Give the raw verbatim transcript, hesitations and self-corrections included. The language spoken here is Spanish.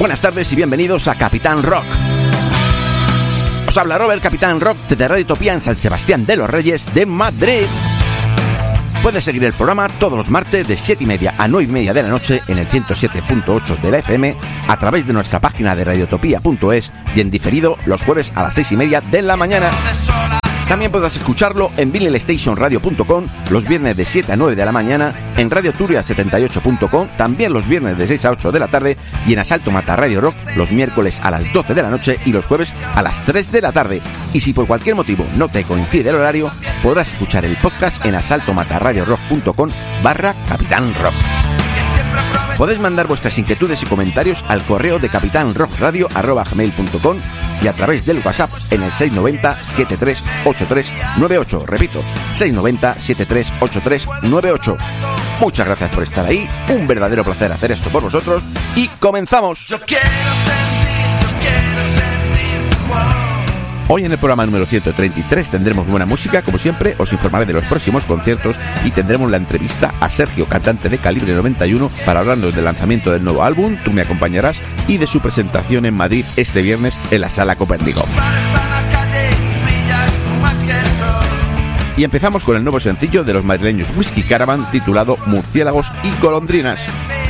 Buenas tardes y bienvenidos a Capitán Rock. Os habla Robert, Capitán Rock desde Radio Utopía en San Sebastián de los Reyes de Madrid. Puedes seguir el programa todos los martes de siete y media a nueve y media de la noche en el ciento siete punto ocho de la F M a través de nuestra página de radiotopía punto es y en diferido los jueves a las seis y media de la mañana. También podrás escucharlo en vinyl station radio punto com los viernes de siete a nueve de la mañana, en Radio Turia setenta y ocho punto com también los viernes de seis a ocho de la tarde y en Asalto Mata Radio Rock los miércoles a las doce de la noche y los jueves a las tres de la tarde. Y si por cualquier motivo no te coincide el horario, podrás escuchar el podcast en asalto mata radio rock punto com barra Capitán Rock. Podéis mandar vuestras inquietudes y comentarios al correo de capitanrockradio arroba gmail punto com y a través del WhatsApp en el seis nueve cero, siete tres ocho tres nueve ocho. Repito, seis nueve cero, siete tres ocho tres nueve ocho. Muchas gracias por estar ahí, un verdadero placer hacer esto por vosotros y comenzamos. Yo quiero sentir, yo quiero sentir tu amor. Hoy en el programa número ciento treinta y tres tendremos buena música, como siempre, os informaré de los próximos conciertos y tendremos la entrevista a Sergio, cantante de Calibre noventa y uno, para hablarnos del lanzamiento del nuevo álbum, Tú me acompañarás, y de su presentación en Madrid este viernes en la Sala Copérnico. Y empezamos con el nuevo sencillo de los madrileños Whisky Caravan titulado Murciélagos y Golondrinas.